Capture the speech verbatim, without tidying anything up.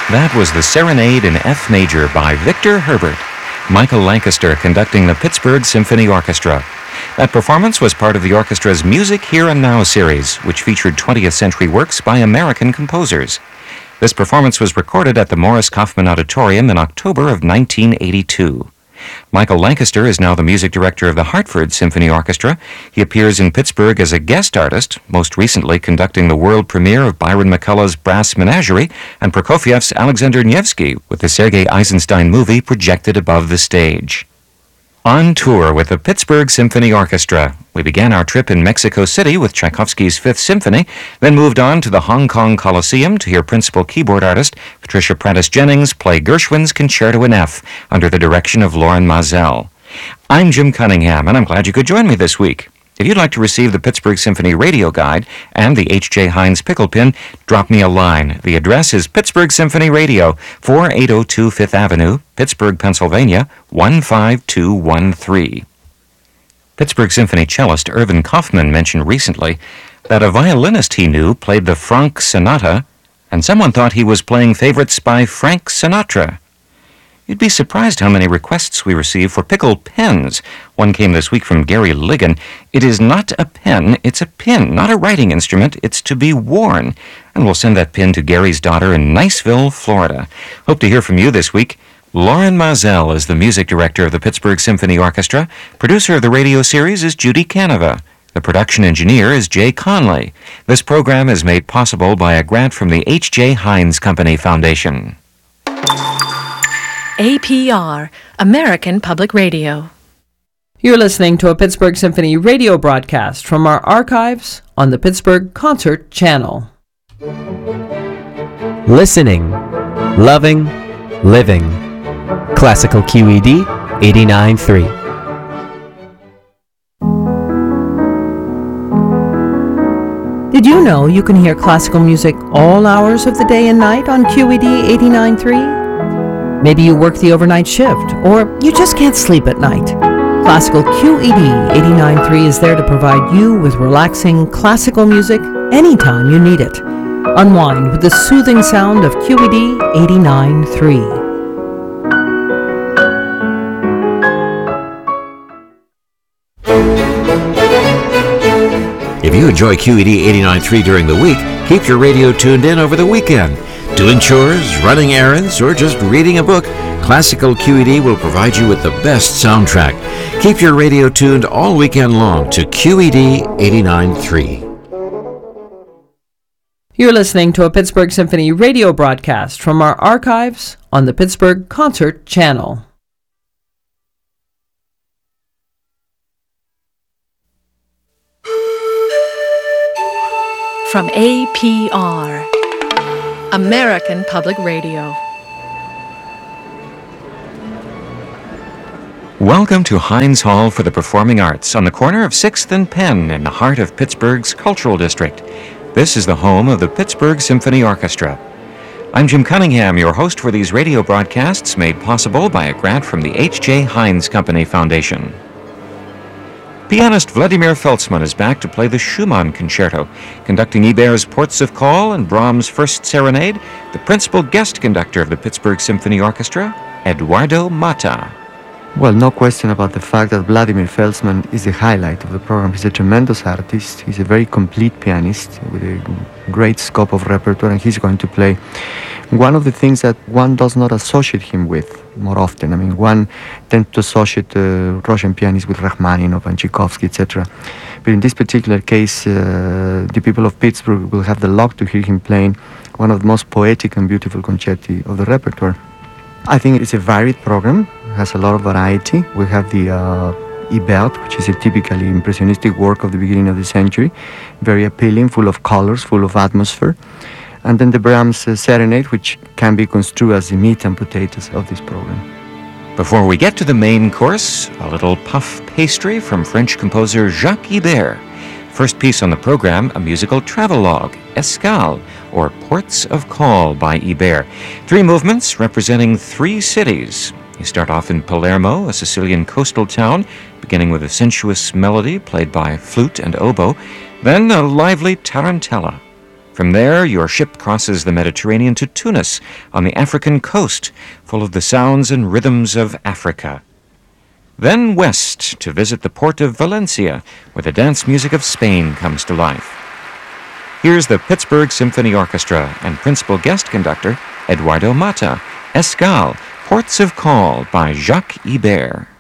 That was the Serenade in F major by Victor Herbert, Michael Lancaster conducting the Pittsburgh Symphony Orchestra. That performance was part of the orchestra's Music Here and Now series, which featured twentieth century works by American composers. This performance was recorded at the Morris Kaufman Auditorium in October of nineteen eighty-two. Michael Lancaster is now the music director of the Hartford Symphony Orchestra. He appears in Pittsburgh as a guest artist, most recently conducting the world premiere of Byron McCullough's Brass Menagerie and Prokofiev's Alexander Nevsky with the Sergei Eisenstein movie projected above the stage. On tour with the Pittsburgh Symphony Orchestra, we began our trip in Mexico City with Tchaikovsky's Fifth Symphony, then moved on to the Hong Kong Coliseum to hear principal keyboard artist Patricia Prentice-Jennings play Gershwin's Concerto in F under the direction of Loren Maazel. I'm Jim Cunningham, and I'm glad you could join me this week. If you'd like to receive the Pittsburgh Symphony Radio Guide and the H J. Heinz Pickle Pin, drop me a line. The address is Pittsburgh Symphony Radio, forty-eight oh two Fifth Avenue, Pittsburgh, Pennsylvania, one five two one three. Pittsburgh Symphony cellist Irvin Kaufman mentioned recently that a violinist he knew played the Franck Sonata, and someone thought he was playing favorites by Frank Sinatra. You'd be surprised how many requests we receive for pickle pens. One came this week from Gary Ligon. It is not a pen, it's a pin, not a writing instrument. It's to be worn. And we'll send that pin to Gary's daughter in Niceville, Florida. Hope to hear from you this week. Loren Maazel is the music director of the Pittsburgh Symphony Orchestra. Producer of the radio series is Judy Canova. The production engineer is Jay Conley. This program is made possible by a grant from the H J. Heinz Company Foundation. A P R, American Public Radio. You're listening to a Pittsburgh Symphony radio broadcast from our archives on the Pittsburgh Concert Channel. Listening, loving, living. Classical Q E D eighty-nine point three. Did you know you can hear classical music all hours of the day and night on Q E D eighty-nine point three? Maybe you work the overnight shift, or you just can't sleep at night. Classical Q E D eighty-nine point three is there to provide you with relaxing classical music anytime you need it. Unwind with the soothing sound of Q E D eighty-nine point three. If you enjoy Q E D eighty-nine point three during the week, keep your radio tuned in over the weekend. Doing chores, running errands, or just reading a book, Classical Q E D will provide you with the best soundtrack. Keep your radio tuned all weekend long to Q E D eighty-nine point three. You're listening to a Pittsburgh Symphony radio broadcast from our archives on the Pittsburgh Concert Channel. From A P R, American Public Radio. Welcome to Heinz Hall for the Performing Arts on the corner of sixth and Penn in the heart of Pittsburgh's Cultural District. This is the home of the Pittsburgh Symphony Orchestra. I'm Jim Cunningham, your host for these radio broadcasts made possible by a grant from the H J. Heinz Company Foundation. Pianist Vladimir Feltzman is back to play the Schumann Concerto, conducting Iber's Ports of Call and Brahms' First Serenade. The principal guest conductor of the Pittsburgh Symphony Orchestra, Eduardo Mata. Well, no question about the fact that Vladimir Feltzman is the highlight of the program. He's a tremendous artist. He's a very complete pianist with a great scope of repertoire, and he's going to play one of the things that one does not associate him with more often. I mean, one tends to associate uh, Russian pianists with Rachmaninoff and Tchaikovsky, et cetera. But in this particular case, uh, the people of Pittsburgh will have the luck to hear him playing one of the most poetic and beautiful concerti of the repertoire. I think it's a varied program, has a lot of variety. We have the uh, Ibert, which is a typically impressionistic work of the beginning of the century, very appealing, full of colors, full of atmosphere. And then the Brahms uh, Serenade, which can be construed as the meat and potatoes of this program. Before we get to the main course, a little puff pastry from French composer Jacques Ibert. First piece on the program, a musical travelogue, Escale, or Ports of Call by Ibert. Three movements representing three cities. You start off in Palermo, a Sicilian coastal town, beginning with a sensuous melody played by flute and oboe, then a lively tarantella. From there, your ship crosses the Mediterranean to Tunis on the African coast, full of the sounds and rhythms of Africa. Then west to visit the port of Valencia, where the dance music of Spain comes to life. Here's the Pittsburgh Symphony Orchestra and principal guest conductor Eduardo Mata, Escale, Ports of Call by Jacques Ibert.